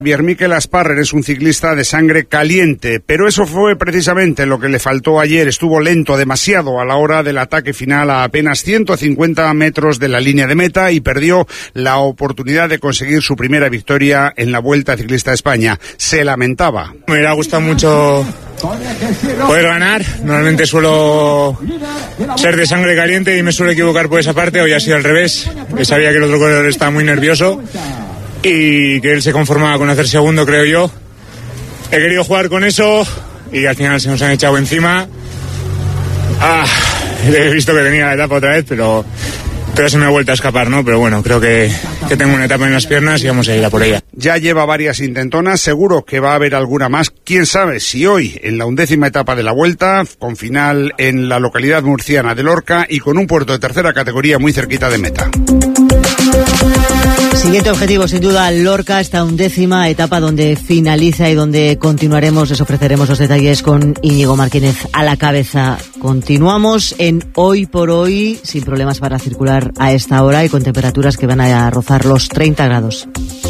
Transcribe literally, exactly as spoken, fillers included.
Javier Mikel Asparrer es un ciclista de sangre caliente, pero eso fue precisamente lo que le faltó ayer. Estuvo lento demasiado a la hora del ataque final a apenas ciento cincuenta metros de la línea de meta y perdió la oportunidad de conseguir su primera victoria en la Vuelta Ciclista de España. Se lamentaba. Me hubiera gustado mucho poder ganar. Normalmente suelo ser de sangre caliente y me suelo equivocar por esa parte. Hoy ha sido al revés. Sabía que el otro corredor estaba muy nervioso y que él se conformaba con hacer segundo, creo yo. He querido jugar con eso y al final se nos han echado encima. Ah, he visto que tenía la etapa otra vez, pero, pero se me ha vuelto a escapar, ¿no? Pero bueno, creo que, que tengo una etapa en las piernas y vamos a ir a por ella. Ya lleva varias intentonas, seguro que va a haber alguna más. Quién sabe si hoy, en la undécima etapa de la Vuelta, con final en la localidad murciana de Lorca y con un puerto de tercera categoría muy cerquita de meta. Siguiente objetivo, sin duda, Lorca, esta undécima etapa donde finaliza y donde continuaremos. Les ofreceremos los detalles con Íñigo Martínez a la cabeza. Continuamos en Hoy por Hoy, sin problemas para circular a esta hora y con temperaturas que van a rozar los treinta grados.